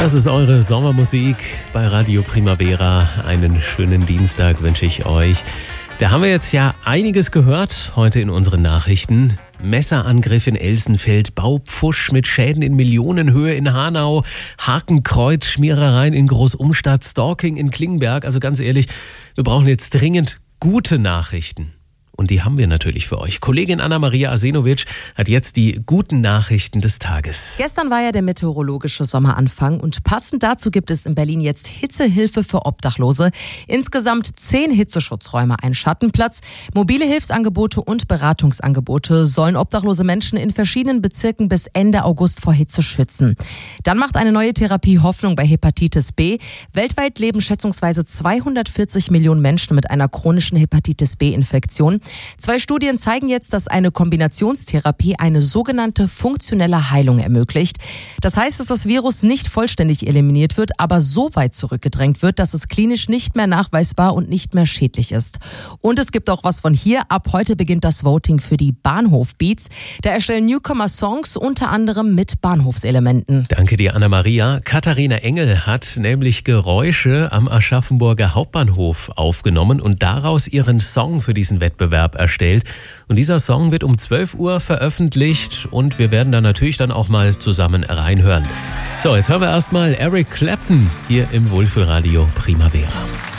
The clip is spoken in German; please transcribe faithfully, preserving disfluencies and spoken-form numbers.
Das ist eure Sommermusik bei Radio Primavera. Einen schönen Dienstag wünsche ich euch. Da haben wir jetzt ja einiges gehört heute in unseren Nachrichten. Messerangriff in Elsenfeld, Baupfusch mit Schäden in Millionenhöhe in Hanau, Hakenkreuz, Schmierereien in Großumstadt, Stalking in Klingenberg. Also ganz ehrlich, wir brauchen jetzt dringend gute Nachrichten. Und die haben wir natürlich für euch. Kollegin Anna-Maria Asenovic hat jetzt die guten Nachrichten des Tages. Gestern war ja der meteorologische Sommeranfang und passend dazu gibt es in Berlin jetzt Hitzehilfe für Obdachlose. Insgesamt zehn Hitzeschutzräume, ein Schattenplatz, mobile Hilfsangebote und Beratungsangebote sollen obdachlose Menschen in verschiedenen Bezirken bis Ende August vor Hitze schützen. Dann macht eine neue Therapie Hoffnung bei Hepatitis B. Weltweit leben schätzungsweise zweihundertvierzig Millionen Menschen mit einer chronischen Hepatitis B-Infektion. Zwei Studien zeigen jetzt, dass eine Kombinationstherapie eine sogenannte funktionelle Heilung ermöglicht. Das heißt, dass das Virus nicht vollständig eliminiert wird, aber so weit zurückgedrängt wird, dass es klinisch nicht mehr nachweisbar und nicht mehr schädlich ist. Und es gibt auch was von hier. Ab heute beginnt das Voting für die Bahnhof-Beats. Da erstellen Newcomer Songs unter anderem mit Bahnhofselementen. Danke dir, Anna-Maria. Katharina Engel hat nämlich Geräusche am Aschaffenburger Hauptbahnhof aufgenommen und daraus ihren Song für diesen Wettbewerb erstellt. Und dieser Song wird um zwölf Uhr veröffentlicht und wir werden da natürlich dann auch mal zusammen reinhören. So, jetzt hören wir erstmal Eric Clapton hier im Wohlfühlradio Primavera.